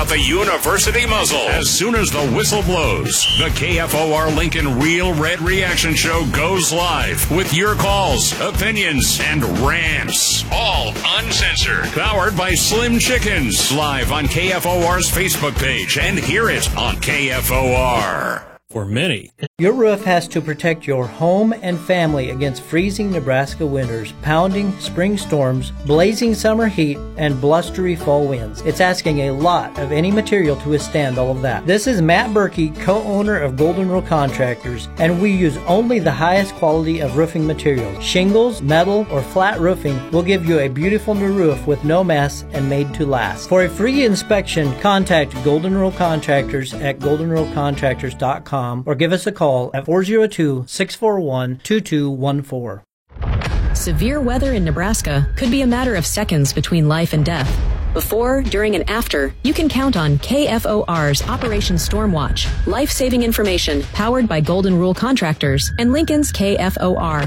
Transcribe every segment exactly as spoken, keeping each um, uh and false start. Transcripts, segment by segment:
out the university muzzle as soon as the whistle blows. The K F O R Lincoln Real Red Reaction Show goes live with your calls, opinions, and rants. All uncensored. Powered by Slim Chickens. Live on K F O R's Facebook page and hear it on K F O R. For many. Your roof has to protect your home and family against freezing Nebraska winters, pounding spring storms, blazing summer heat, and blustery fall winds. It's asking a lot of any material to withstand all of that. This is Matt Berkey, co-owner of Golden Rule Contractors, and we use only the highest quality of roofing materials. Shingles, metal, or flat roofing will give you a beautiful new roof with no mess and made to last. For a free inspection, contact Golden Rule Contractors at golden rule contractors dot com or give us a call at four oh two, six four one, two two one four. Severe weather in Nebraska could be a matter of seconds between life and death. Before, during, and after, you can count on K F O R's Operation Stormwatch, life-saving information powered by Golden Rule Contractors and Lincoln's K F O R.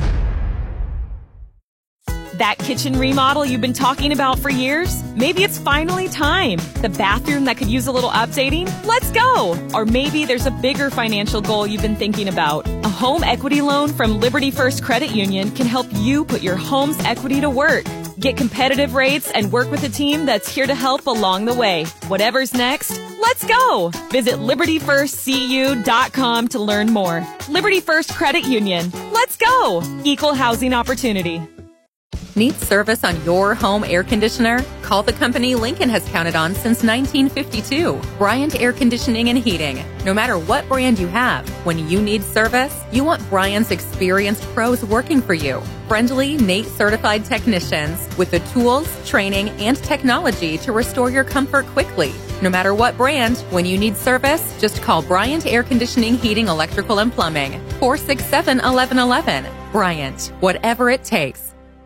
That kitchen remodel you've been talking about for years? Maybe it's finally time. The bathroom that could use a little updating? Let's go! Or maybe there's a bigger financial goal you've been thinking about. A home equity loan from Liberty First Credit Union can help you put your home's equity to work. Get competitive rates and work with a team that's here to help along the way. Whatever's next, let's go! Visit liberty first c u dot com to learn more. Liberty First Credit Union. Let's go! Equal housing opportunity. Need service on your home air conditioner? Call the company Lincoln has counted on since nineteen fifty-two. Bryant Air Conditioning and Heating. No matter what brand you have, when you need service, you want Bryant's experienced pros working for you. Friendly, N A T E certified technicians with the tools, training, and technology to restore your comfort quickly. No matter what brand, when you need service, just call Bryant Air Conditioning, Heating, Electrical, and Plumbing. four six seven, one one one one. Bryant, whatever it takes.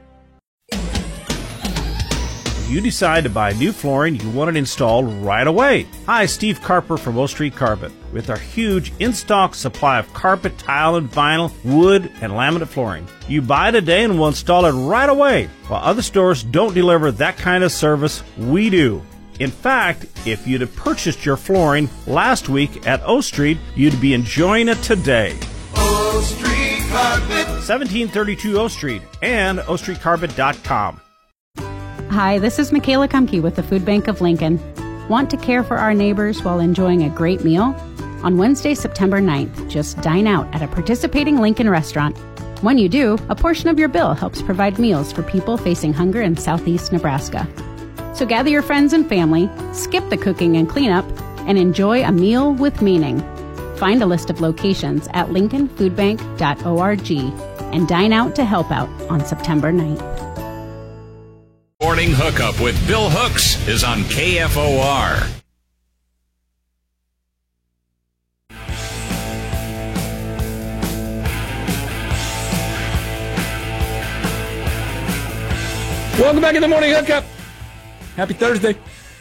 You decide to buy new flooring, you want it installed right away. Hi, Steve Carper from O Street Carpet. With our huge in-stock supply of carpet, tile, and vinyl, wood, and laminate flooring. You buy today and we'll install it right away. While other stores don't deliver that kind of service, we do. In fact, if you'd have purchased your flooring last week at O Street, you'd be enjoying it today. O Street Carpet. seventeen thirty-two O Street and o street carpet dot com. Hi, this is Michaela Kumke with the Food Bank of Lincoln. Want to care for our neighbors while enjoying a great meal? On Wednesday, September ninth, just dine out at a participating Lincoln restaurant. When you do, a portion of your bill helps provide meals for people facing hunger in southeast Nebraska. So gather your friends and family, skip the cooking and cleanup, and enjoy a meal with meaning. Find a list of locations at lincoln food bank dot org and dine out to help out on September ninth. Morning Hookup with Bill Hooks is on K F O R. Welcome back in the Morning Hookup. Happy Thursday.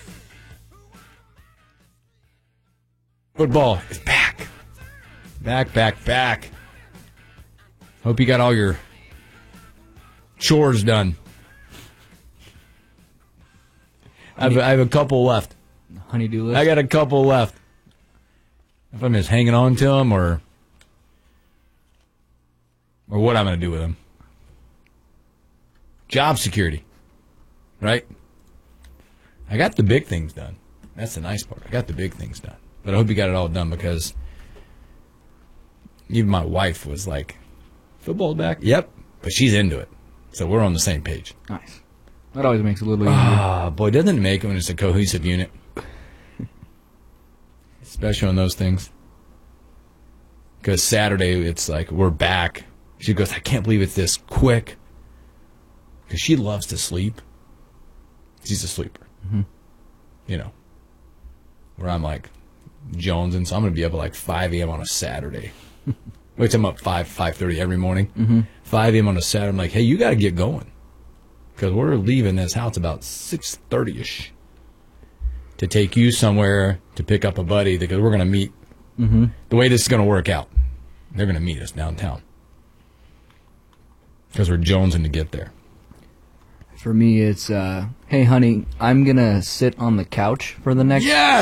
Football is back. Back, back, back. Hope you got all your chores done. I have, I have a couple left. Honeydew list? I got a couple left. If I'm just hanging on to them or, or what I'm going to do with them. Job security. Right? I got the big things done. That's the nice part. I got the big things done. But I hope you got it all done because even my wife was like, football back? Yep. But she's into it. So we're on the same page. Nice. That always makes it a little easier. Ah, boy, doesn't it make it when it's a cohesive unit? Especially on those things. Because Saturday, it's like, we're back. She goes, I can't believe it's this quick. Because she loves to sleep. She's a sleeper. Mm-hmm. You know. Where I'm like, Jones, and so I'm going to be up at like five a.m. on a Saturday. Which I'm up five, five thirty every morning. Mm-hmm. five a.m. on a Saturday. I'm like, hey, you got to get going. Because we're leaving this house about six thirty-ish to take you somewhere to pick up a buddy because we're going to meet. Mm-hmm. The way this is going to work out, they're going to meet us downtown because we're jonesing to get there. For me, it's, uh, hey, honey, I'm going to sit on the couch for the next yeah!